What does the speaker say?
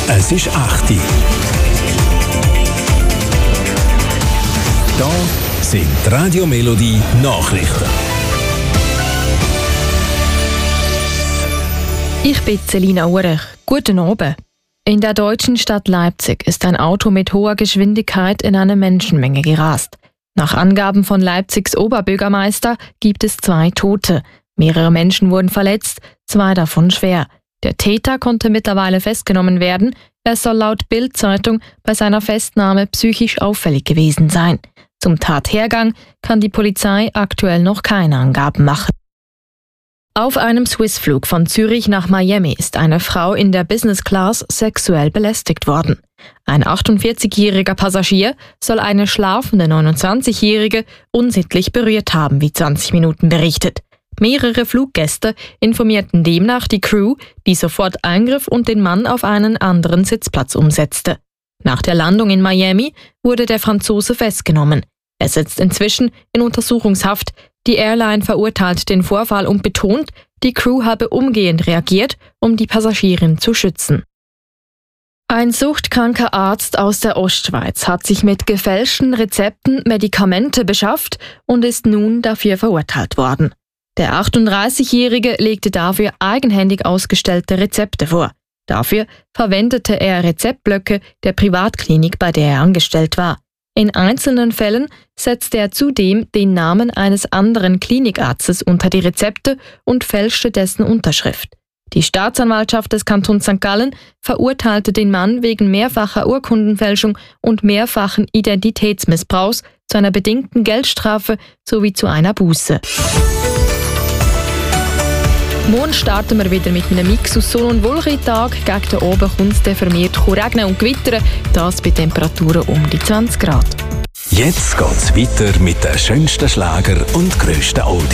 Es ist 8 Uhr. Da sind die Radio Melodie Nachrichten. Ich bin Selina Urech. Guten Abend. In der deutschen Stadt Leipzig ist ein Auto mit hoher Geschwindigkeit in eine Menschenmenge gerast. Nach Angaben von Leipzigs Oberbürgermeister gibt es 2 Tote. Mehrere Menschen wurden verletzt, 2 davon schwer. Der Täter konnte mittlerweile festgenommen werden. Er soll laut Bild-Zeitung bei seiner Festnahme psychisch auffällig gewesen sein. Zum Tathergang kann die Polizei aktuell noch keine Angaben machen. Auf einem Swissflug von Zürich nach Miami ist eine Frau in der Business Class sexuell belästigt worden. Ein 48-jähriger Passagier soll eine schlafende 29-jährige unsittlich berührt haben, wie 20 Minuten berichtet. Mehrere Fluggäste informierten demnach die Crew, die sofort eingriff und den Mann auf einen anderen Sitzplatz umsetzte. Nach der Landung in Miami wurde der Franzose festgenommen. Er sitzt inzwischen in Untersuchungshaft. Die Airline verurteilt den Vorfall und betont, die Crew habe umgehend reagiert, um die Passagierin zu schützen. Ein suchtkranker Arzt aus der Ostschweiz hat sich mit gefälschten Rezepten Medikamente beschafft und ist nun dafür verurteilt worden. Der 38-Jährige legte dafür eigenhändig ausgestellte Rezepte vor. Dafür verwendete er Rezeptblöcke der Privatklinik, bei der er angestellt war. In einzelnen Fällen setzte er zudem den Namen eines anderen Klinikarztes unter die Rezepte und fälschte dessen Unterschrift. Die Staatsanwaltschaft des Kantons St. Gallen verurteilte den Mann wegen mehrfacher Urkundenfälschung und mehrfachen Identitätsmissbrauchs zu einer bedingten Geldstrafe sowie zu einer Buße. Morgen starten wir wieder mit einem Mix aus Sonne- und wolkigen Tag. Gegen den Abend kommt es vermehrt regnen und gewittern, das bei Temperaturen um die 20 Grad. Jetzt geht's weiter mit den schönsten Schlager und grössten Oldies.